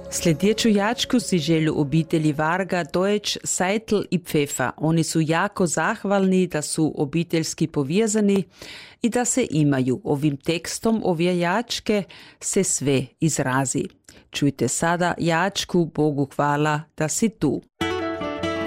Sljedeću jačku si želju obitelji Varga, Deutsch, Seitl i Pfeffer. Oni su jako zahvalni da su obiteljski povezani i da se imaju. Ovim tekstom ove jačke se sve izrazi. Čujte sada jačku Bogu hvala da si tu.